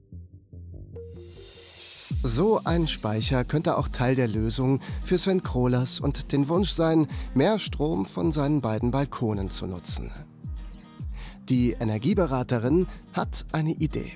So ein Speicher könnte auch Teil der Lösung für Sven Krolas und den Wunsch sein, mehr Strom von seinen beiden Balkonen zu nutzen. Die Energieberaterin hat eine Idee.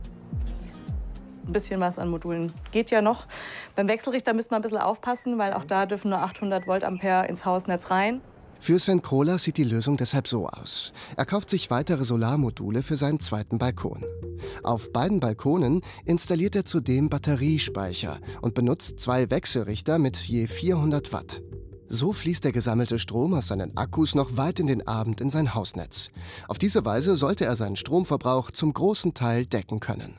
Ein bisschen was an Modulen geht ja noch. Beim Wechselrichter müsste man ein bisschen aufpassen, weil auch da dürfen nur achthundert Voltampere ins Hausnetz rein. Für Sven Krolas sieht die Lösung deshalb so aus. Er kauft sich weitere Solarmodule für seinen zweiten Balkon. Auf beiden Balkonen installiert er zudem Batteriespeicher und benutzt zwei Wechselrichter mit je vierhundert Watt. So fließt der gesammelte Strom aus seinen Akkus noch weit in den Abend in sein Hausnetz. Auf diese Weise sollte er seinen Stromverbrauch zum großen Teil decken können.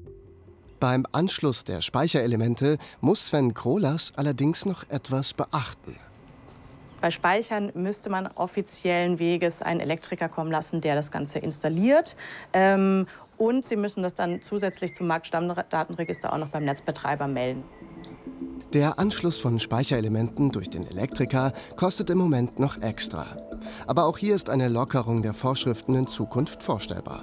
Beim Anschluss der Speicherelemente muss Sven Krolas allerdings noch etwas beachten. Bei Speichern müsste man offiziellen Weges einen Elektriker kommen lassen, der das Ganze installiert. Ähm, und Sie müssen das dann zusätzlich zum Marktstammdatenregister auch noch beim Netzbetreiber melden. Der Anschluss von Speicherelementen durch den Elektriker kostet im Moment noch extra. Aber auch hier ist eine Lockerung der Vorschriften in Zukunft vorstellbar.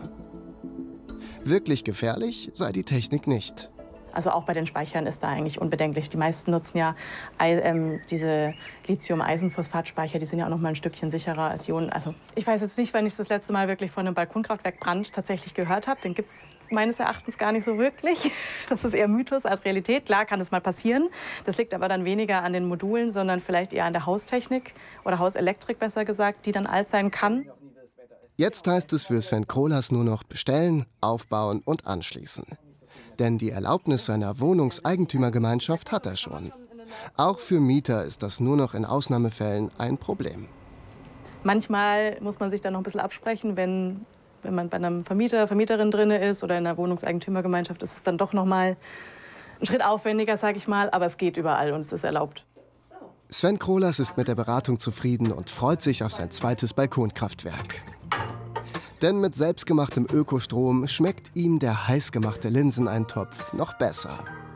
Wirklich gefährlich sei die Technik nicht. Also auch bei den Speichern ist da eigentlich unbedenklich. Die meisten nutzen ja ähm, diese Lithium-Eisenphosphat-Speicher, die sind ja auch noch mal ein Stückchen sicherer als Ionen. Also ich weiß jetzt nicht, wann ich das letzte Mal wirklich von einem Balkonkraftwerkbrand tatsächlich gehört habe. Den gibt es meines Erachtens gar nicht so wirklich. Das ist eher Mythos als Realität. Klar kann das mal passieren. Das liegt aber dann weniger an den Modulen, sondern vielleicht eher an der Haustechnik oder Hauselektrik besser gesagt, die dann alt sein kann. Jetzt heißt es für Sven Krolas nur noch bestellen, aufbauen und anschließen. Denn die Erlaubnis seiner Wohnungseigentümergemeinschaft hat er schon. Auch für Mieter ist das nur noch in Ausnahmefällen ein Problem. Manchmal muss man sich dann noch ein bisschen absprechen, wenn, wenn man bei einem Vermieter, Vermieterin drin ist oder in einer Wohnungseigentümergemeinschaft, ist es dann doch noch mal ein Schritt aufwendiger, sage ich mal, aber es geht überall und es ist erlaubt. Sven Krolas ist mit der Beratung zufrieden und freut sich auf sein zweites Balkonkraftwerk. Denn mit selbstgemachtem Ökostrom schmeckt ihm der heißgemachte Linseneintopf noch besser.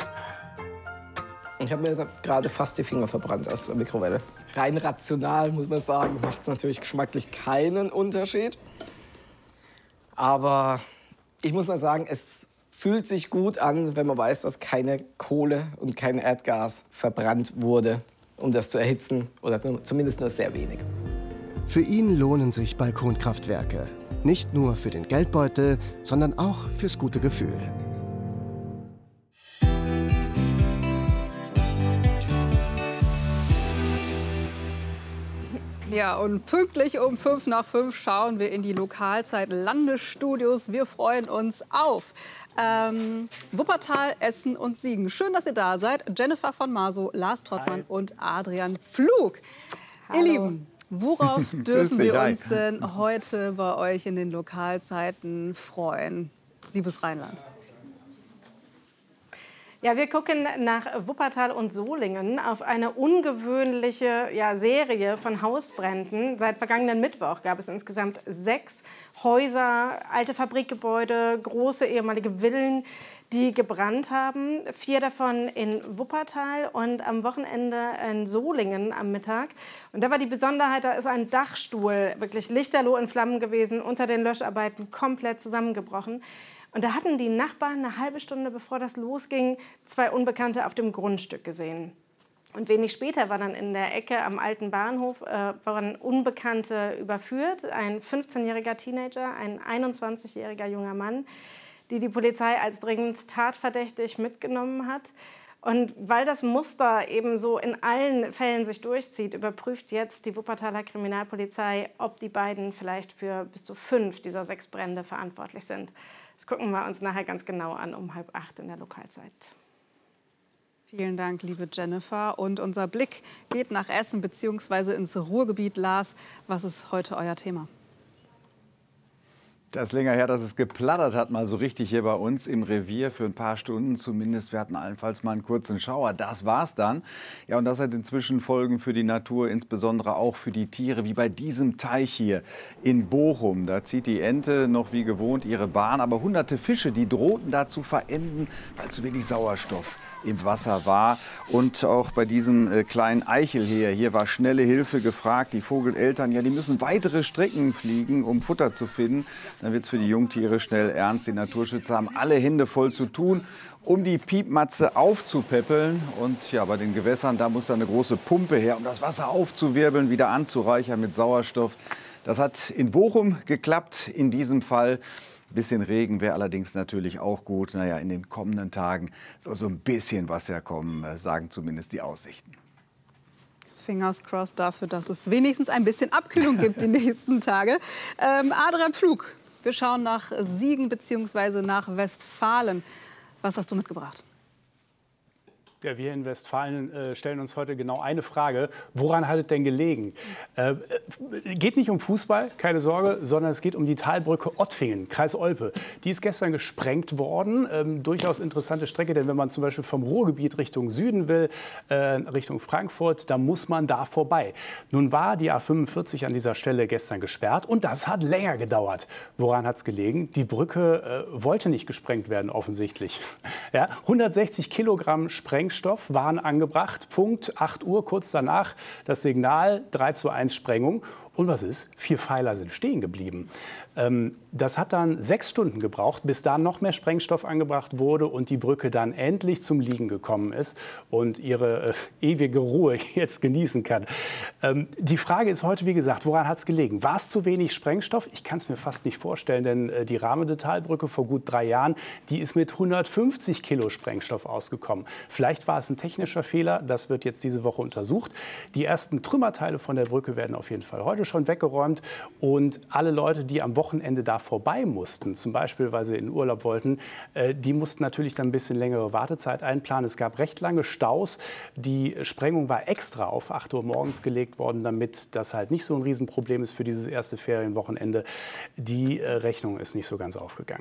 Ich habe mir gerade fast die Finger verbrannt aus der Mikrowelle. Rein rational, muss man sagen, macht es natürlich geschmacklich keinen Unterschied. Aber ich muss mal sagen, es fühlt sich gut an, wenn man weiß, dass keine Kohle und kein Erdgas verbrannt wurde, um das zu erhitzen. Oder zumindest nur sehr wenig. Für ihn lohnen sich Balkonkraftwerke. Nicht nur für den Geldbeutel, sondern auch fürs gute Gefühl. Ja, und pünktlich um fünf nach fünf schauen wir in die Lokalzeit Landesstudios. Wir freuen uns auf ähm, Wuppertal, Essen und Siegen. Schön, dass ihr da seid. Jennifer von Maso, Lars Trottmann und Adrian Pflug. Hallo. Ihr Lieben, worauf dürfen wir uns denn heute bei euch in den Lokalzeiten freuen? Liebes Rheinland. Ja, wir gucken nach Wuppertal und Solingen auf eine ungewöhnliche ja, Serie von Hausbränden. Seit vergangenen Mittwoch gab es insgesamt sechs Häuser, alte Fabrikgebäude, große ehemalige Villen, die gebrannt haben. Vier davon in Wuppertal und am Wochenende in Solingen am Mittag. Und da war die Besonderheit, da ist ein Dachstuhl wirklich lichterloh in Flammen gewesen, unter den Löscharbeiten komplett zusammengebrochen. Und da hatten die Nachbarn eine halbe Stunde bevor das losging, zwei Unbekannte auf dem Grundstück gesehen. Und wenig später war dann in der Ecke am alten Bahnhof äh, waren Unbekannte überführt. Ein fünfzehnjähriger Teenager, ein einundzwanzigjähriger junger Mann, die die Polizei als dringend tatverdächtig mitgenommen hat. Und weil das Muster eben so in allen Fällen sich durchzieht, überprüft jetzt die Wuppertaler Kriminalpolizei, ob die beiden vielleicht für bis zu fünf dieser sechs Brände verantwortlich sind. Das gucken wir uns nachher ganz genau an, um halb acht in der Lokalzeit. Vielen Dank, liebe Jennifer. Und unser Blick geht nach Essen bzw. ins Ruhrgebiet. Lars, was ist heute euer Thema? Das ist länger her, dass es geplattert hat, mal so richtig hier bei uns im Revier für ein paar Stunden zumindest. Wir hatten allenfalls mal einen kurzen Schauer. Das war's dann. Ja, und das hat inzwischen Folgen für die Natur, insbesondere auch für die Tiere, wie bei diesem Teich hier in Bochum. Da zieht die Ente noch wie gewohnt ihre Bahn, aber hunderte Fische, die drohten da zu verenden, weil zu wenig Sauerstoff im Wasser war. Und auch bei diesem äh, kleinen Eichel hier, hier war schnelle Hilfe gefragt. Die Vogeleltern, ja, die müssen weitere Strecken fliegen, um Futter zu finden. Dann wird es für die Jungtiere schnell ernst. Die Naturschützer haben alle Hände voll zu tun, um die Piepmatze aufzupäppeln. Und ja, bei den Gewässern, da muss da eine große Pumpe her, um das Wasser aufzuwirbeln, wieder anzureichern mit Sauerstoff. Das hat in Bochum geklappt, in diesem Fall. Ein bisschen Regen wäre allerdings natürlich auch gut. Naja, in den kommenden Tagen soll so ein bisschen was herkommen, sagen zumindest die Aussichten. Fingers crossed dafür, dass es wenigstens ein bisschen Abkühlung gibt die nächsten Tage. Ähm, Adrian Pflug, wir schauen nach Siegen bzw. nach Westfalen. Was hast du mitgebracht? Ja, wir in Westfalen äh, stellen uns heute genau eine Frage. Woran hat es denn gelegen? Äh, geht nicht um Fußball, keine Sorge, sondern es geht um die Talbrücke Ottfingen, Kreis Olpe. Die ist gestern gesprengt worden. Ähm, durchaus interessante Strecke, denn wenn man zum Beispiel vom Ruhrgebiet Richtung Süden will, äh, Richtung Frankfurt, da muss man da vorbei. Nun war die A fünfundvierzig an dieser Stelle gestern gesperrt und das hat länger gedauert. Woran hat es gelegen? Die Brücke äh, wollte nicht gesprengt werden, offensichtlich. Ja, hundertsechzig Kilogramm Sprengstoff waren angebracht. Punkt acht Uhr, kurz danach das Signal drei zu eins Sprengung. Und was ist? Vier Pfeiler sind stehen geblieben. Ähm, das hat dann sechs Stunden gebraucht, bis da noch mehr Sprengstoff angebracht wurde und die Brücke dann endlich zum Liegen gekommen ist und ihre äh, ewige Ruhe jetzt genießen kann. Ähm, die Frage ist heute, wie gesagt, woran hat es gelegen? War es zu wenig Sprengstoff? Ich kann es mir fast nicht vorstellen, denn äh, die Rahmende-Talbrücke vor gut drei Jahren, die ist mit hundertfünfzig Kilo Sprengstoff ausgekommen. Vielleicht war es ein technischer Fehler, das wird jetzt diese Woche untersucht. Die ersten Trümmerteile von der Brücke werden auf jeden Fall heute schon weggeräumt und alle Leute, die am Wochenende da vorbei mussten, zum Beispiel, weil sie in Urlaub wollten, äh, die mussten natürlich dann ein bisschen längere Wartezeit einplanen. Es gab recht lange Staus. Die Sprengung war extra auf acht Uhr morgens gelegt worden, damit das halt nicht so ein Riesenproblem ist für dieses erste Ferienwochenende. Die äh, Rechnung ist nicht so ganz aufgegangen.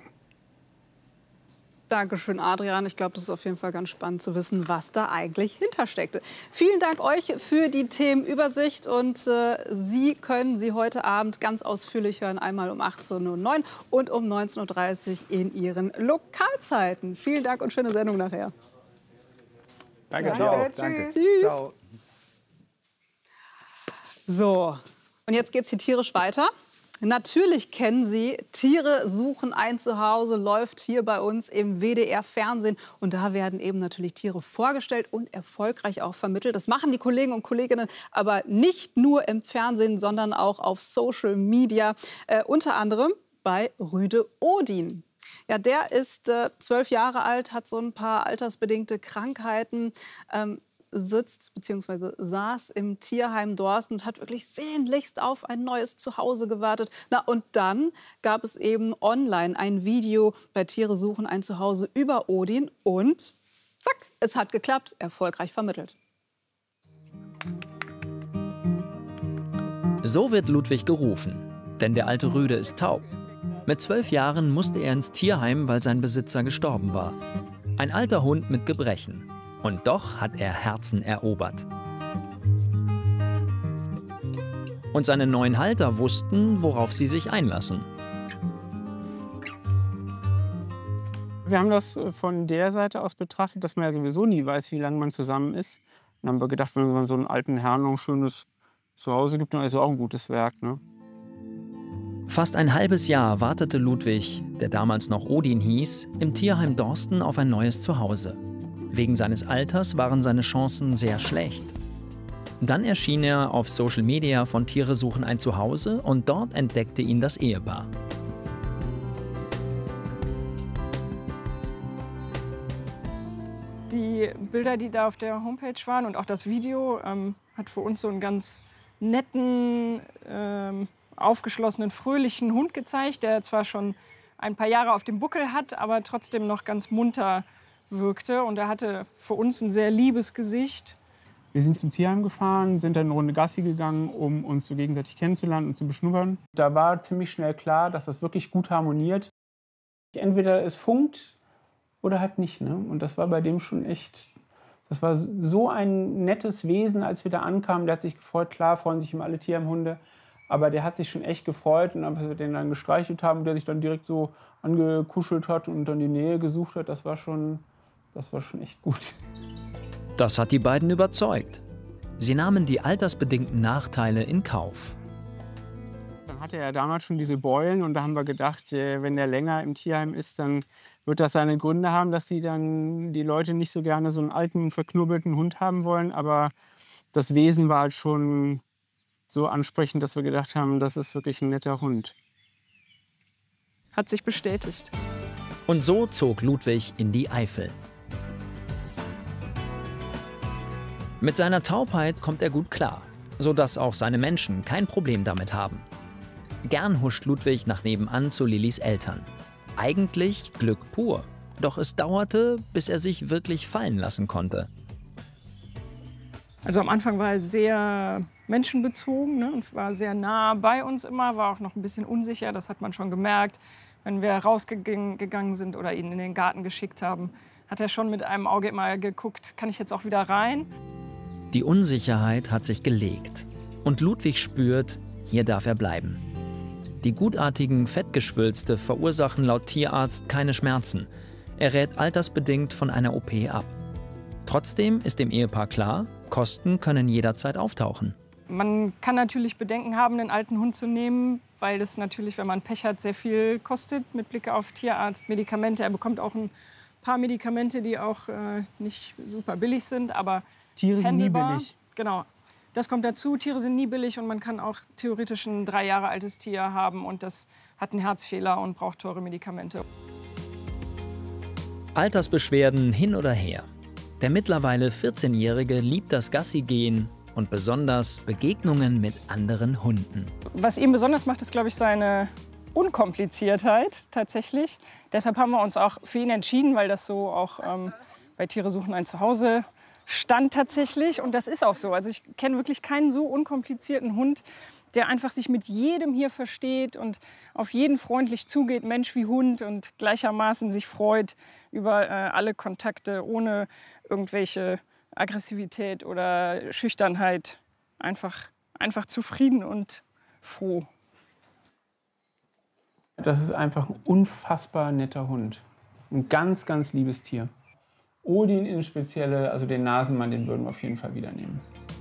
Dankeschön, Adrian. Ich glaube, das ist auf jeden Fall ganz spannend zu wissen, was da eigentlich hintersteckte. Vielen Dank euch für die Themenübersicht. Und äh, Sie können sie heute Abend ganz ausführlich hören, einmal um achtzehn Uhr neun und um neunzehn Uhr dreißig in Ihren Lokalzeiten. Vielen Dank und schöne Sendung nachher. Danke, Danke. ciao. Tschüss. Danke. Tschüss. Ciao. So, und jetzt geht es hier tierisch weiter. Natürlich kennen Sie, Tiere suchen ein Zuhause, läuft hier bei uns im W D R-Fernsehen. Und da werden eben natürlich Tiere vorgestellt und erfolgreich auch vermittelt. Das machen die Kollegen und Kolleginnen aber nicht nur im Fernsehen, sondern auch auf Social Media. Äh, unter anderem bei Rüde Odin. Ja, der ist äh, zwölf Jahre alt, hat so ein paar altersbedingte Krankheiten. Ähm, sitzt bzw. saß im Tierheim Dorsten und hat wirklich sehnlichst auf ein neues Zuhause gewartet. Na, und dann gab es eben online ein Video bei Tiere suchen ein Zuhause über Odin und zack, es hat geklappt, erfolgreich vermittelt. So wird Ludwig gerufen, denn der alte Rüde ist taub. Mit zwölf Jahren musste er ins Tierheim, weil sein Besitzer gestorben war. Ein alter Hund mit Gebrechen. Und doch hat er Herzen erobert. Und seine neuen Halter wussten, worauf sie sich einlassen. Wir haben das von der Seite aus betrachtet, dass man ja sowieso nie weiß, wie lange man zusammen ist. Dann haben wir gedacht, wenn man so einen alten Herrn noch ein schönes Zuhause gibt, dann ist es auch ein gutes Werk. Ne? Fast ein halbes Jahr wartete Ludwig, der damals noch Odin hieß, im Tierheim Dorsten auf ein neues Zuhause. Wegen seines Alters waren seine Chancen sehr schlecht. Dann erschien er auf Social Media von Tiere suchen ein Zuhause und dort entdeckte ihn das Ehepaar. Die Bilder, die da auf der Homepage waren und auch das Video, ähm, hat für uns so einen ganz netten, ähm, aufgeschlossenen, fröhlichen Hund gezeigt, der zwar schon ein paar Jahre auf dem Buckel hat, aber trotzdem noch ganz munter wirkte. Und er hatte für uns ein sehr liebes Gesicht. Wir sind zum Tierheim gefahren, sind dann eine Runde Gassi gegangen, um uns so gegenseitig kennenzulernen und zu beschnuppern. Da war ziemlich schnell klar, dass das wirklich gut harmoniert. Entweder es funkt oder halt nicht. Ne? Und das war bei dem schon echt, das war so ein nettes Wesen, als wir da ankamen. Der hat sich gefreut, klar freuen sich immer alle Tierheimhunde. Aber der hat sich schon echt gefreut und als wir den dann gestreichelt haben, der sich dann direkt so angekuschelt hat und dann die Nähe gesucht hat, das war schon, das war schon echt gut. Das hat die beiden überzeugt. Sie nahmen die altersbedingten Nachteile in Kauf. Dann hatte er damals schon diese Beulen und da haben wir gedacht, wenn der länger im Tierheim ist, dann wird das seine Gründe haben, dass die dann die Leute nicht so gerne so einen alten, verknubbelten Hund haben wollen. Aber das Wesen war halt schon so ansprechend, dass wir gedacht haben, das ist wirklich ein netter Hund. Hat sich bestätigt. Und so zog Ludwig in die Eifel. Mit seiner Taubheit kommt er gut klar, sodass auch seine Menschen kein Problem damit haben. Gern huscht Ludwig nach nebenan zu Lillys Eltern. Eigentlich Glück pur. Doch es dauerte, bis er sich wirklich fallen lassen konnte. Also am Anfang war er sehr menschenbezogen, ne, und war sehr nah bei uns immer, war auch noch ein bisschen unsicher, das hat man schon gemerkt. Wenn wir rausgegangen sind oder ihn in den Garten geschickt haben, hat er schon mit einem Auge immer geguckt, kann ich jetzt auch wieder rein? Die Unsicherheit hat sich gelegt. Und Ludwig spürt, hier darf er bleiben. Die gutartigen Fettgeschwülste verursachen laut Tierarzt keine Schmerzen. Er rät altersbedingt von einer O P ab. Trotzdem ist dem Ehepaar klar, Kosten können jederzeit auftauchen. Man kann natürlich Bedenken haben, einen alten Hund zu nehmen, weil das natürlich, wenn man Pech hat, sehr viel kostet mit Blick auf Tierarzt, Medikamente. Er bekommt auch ein paar Medikamente, die auch äh, nicht super billig sind, aber Tiere sind nie handelbar. billig. Genau. Das kommt dazu, Tiere sind nie billig und man kann auch theoretisch ein drei Jahre altes Tier haben und das hat einen Herzfehler und braucht teure Medikamente. Altersbeschwerden hin oder her. Der mittlerweile vierzehnjährige liebt das Gassi-Gehen und besonders Begegnungen mit anderen Hunden. Was ihn besonders macht, ist, glaube ich, seine Unkompliziertheit tatsächlich. Deshalb haben wir uns auch für ihn entschieden, weil das so auch ähm, bei Tiere suchen ein Zuhause stand tatsächlich. Und das ist auch so. Also ich kenne wirklich keinen so unkomplizierten Hund, der einfach sich mit jedem hier versteht und auf jeden freundlich zugeht, Mensch wie Hund, und gleichermaßen sich freut über äh, alle Kontakte, ohne irgendwelche Aggressivität oder Schüchternheit. Einfach, einfach zufrieden und froh. Das ist einfach ein unfassbar netter Hund. Ein ganz, ganz liebes Tier. Odin in Spezielle, also den Nasenmann, den würden wir auf jeden Fall wieder nehmen.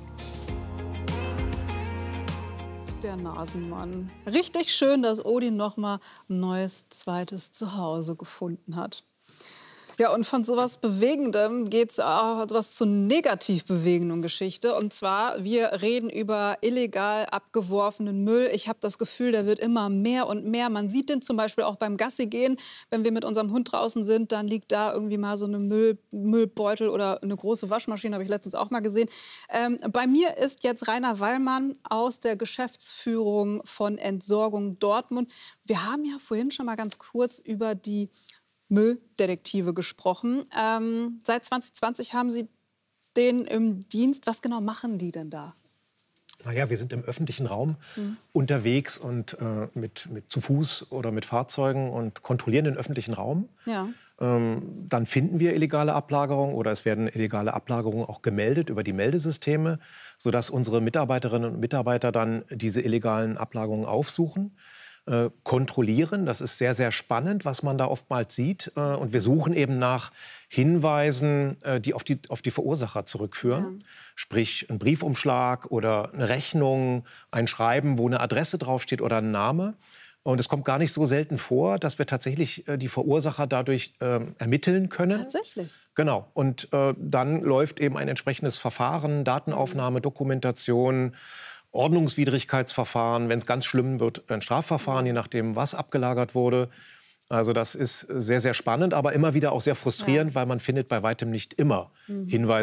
Der Nasenmann. Richtig schön, dass Odin noch mal ein neues zweites Zuhause gefunden hat. Ja, und von sowas Bewegendem geht es auch etwas zur negativ bewegenden Geschichte. Und zwar, wir reden über illegal abgeworfenen Müll. Ich habe das Gefühl, der wird immer mehr und mehr. Man sieht den zum Beispiel auch beim Gassi gehen. Wenn wir mit unserem Hund draußen sind, dann liegt da irgendwie mal so eine Müll, Müllbeutel oder eine große Waschmaschine, habe ich letztens auch mal gesehen. Ähm, bei mir ist jetzt Rainer Wallmann aus der Geschäftsführung von Entsorgung Dortmund. Wir haben ja vorhin schon mal ganz kurz über die Mülldetektive gesprochen. Ähm, seit zwanzig zwanzig haben Sie den im Dienst. Was genau machen die denn da? Naja, wir sind im öffentlichen Raum Mhm. unterwegs und äh, mit, mit zu Fuß oder mit Fahrzeugen und kontrollieren den öffentlichen Raum. Ja. Ähm, dann finden wir illegale Ablagerungen oder es werden illegale Ablagerungen auch gemeldet über die Meldesysteme, sodass unsere Mitarbeiterinnen und Mitarbeiter dann diese illegalen Ablagerungen aufsuchen, äh, kontrollieren. Das ist sehr, sehr spannend, was man da oftmals sieht. Äh, und wir suchen eben nach Hinweisen, äh, die auf die, auf die Verursacher zurückführen. Ja. Sprich, ein Briefumschlag oder eine Rechnung, ein Schreiben, wo eine Adresse draufsteht oder ein Name. Und es kommt gar nicht so selten vor, dass wir tatsächlich äh, die Verursacher dadurch äh, ermitteln können. Tatsächlich? Genau. Und äh, dann läuft eben ein entsprechendes Verfahren, Datenaufnahme, Dokumentation, Ordnungswidrigkeitsverfahren. Wenn es ganz schlimm wird, ein Strafverfahren, je nachdem, was abgelagert wurde. Also das ist sehr, sehr spannend, aber immer wieder auch sehr frustrierend, ja. weil man findet bei weitem nicht immer Mhm. Hinweise